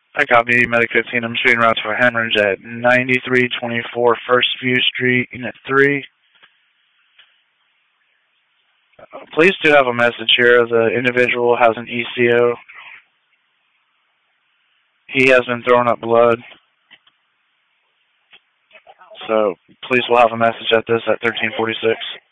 I copy Medic 15. I'm shooting route to a hemorrhage at 9324 First View Street, Unit 3. Please do have a message here. The individual has an ECO. He has been throwing up blood. So please will have a message at this at 1346.